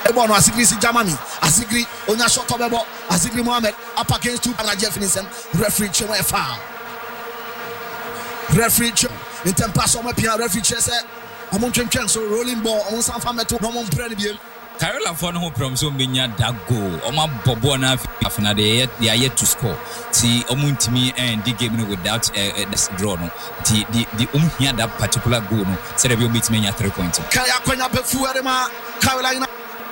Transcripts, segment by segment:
Ebono Asigri si Germany. Asigri onya shot obebo. Asigri Mohamed up against two Anaje Finisen. Referee chewe foul. Referee in tempas on my pia referee say amon twentwen so rolling ball on san fa meto no mon pre ne biem. Carolina for no problem so benya that goal. Oma bobo na afina they are yet to score. See omuntimi and the game without this draw no. The here that particular goal no. Say they will beat me 3 points. Kaya kwenya befu ma Carolina.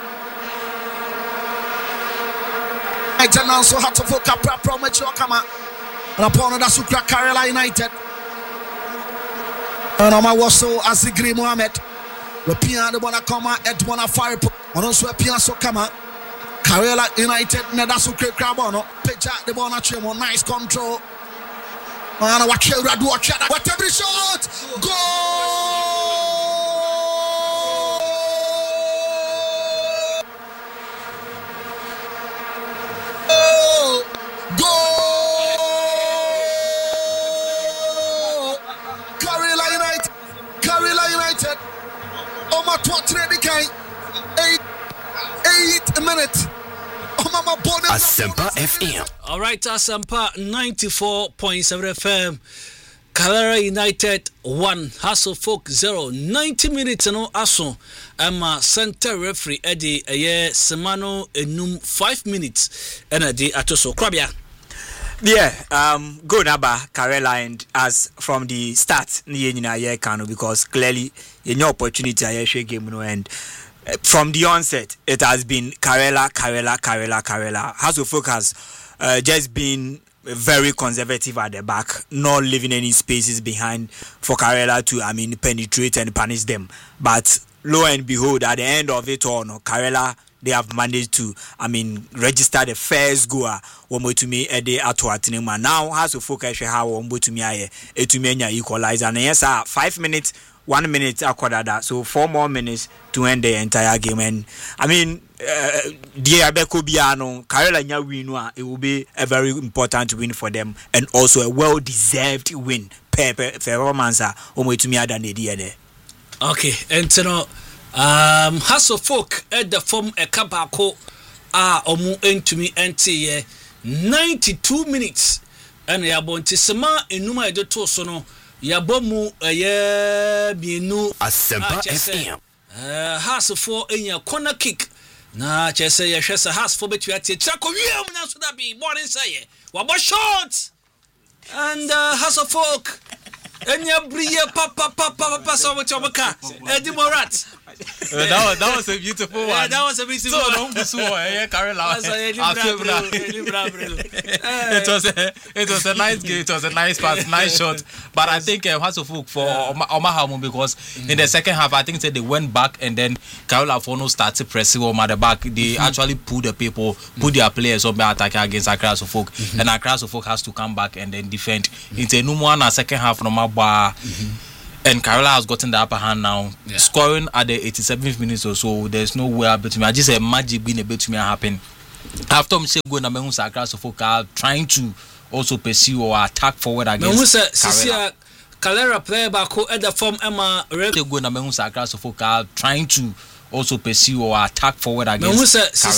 I tell now so hard to focus promise you kama. Na pono da sukra Carolina United. And I'm also Asigri Mohamed. The Pian the one come at one fire. And also a Pian so come Carolina United Nedasu Crabono. Pitch out the one at nice control. And watch you watch that. What every shot! Goal! Goal! United. Oma 8 minutes. Oma Asempa FM. All right, Asempa 94.7 FM. Carolina United 1, Hasselfolk 0. 90 minutes no aso. Emma center referee Eddie Semano enum 5 minutes. Eddie Atoso Krabia. Yeah, go Naba Carolina, and as from the start, because clearly your opportunity I share game and from the onset it has been Carolina. Hasselfolk has just been very conservative at the back, not leaving any spaces behind for Carolina to penetrate and punish them. But lo and behold, at the end of it all, Carolina, they have managed to, register the first goal. Womo to me a day at Watinima. Now has to focus how Wombo to me a equalizer. And yes, 5 minutes, 1 minute aquadada. So 4 more minutes to end the entire game. And dear Beko Biano, Carolina win, it will be a very important win for them and also a well deserved win. Pepe Ferromansa, Womo to me a than the Okay, and so Hasselfolk at the form a kabako omu entumi ente 92 minutes and yabonti sema enuma edoto so no yabomu bienu Asempa FM. Hasselfolk enya corner kick na chese ye hwese Hasselfolk betu atie chako wiem na so da bi morning say wabo shot and Hasselfolk enya briye papa so much obaka Eddie Morat. That was a beautiful one. Yeah, that was a beautiful one. Carolina. It was a nice game. It was a nice pass, nice shot. But I think Hasselfolk for Omaha because in the second half, I think they went back and then Carolina Fono started pressing at the back. They actually put the people, put their players on the attack against Accra Hasselfolk, and Accra Hasselfolk has to come back and then defend. It's a number one second half no matter. And Carolina has gotten the upper hand now, scoring at the 87th minute or so. There's no way between me. I just say magic being able to happen. After I'm saying going to Accra Hasselfolk trying to also pursue or attack forward against Carolina. Carolina player back at the form Emma going to Accra Hasselfolk trying to also pursue or attack forward against Carolina.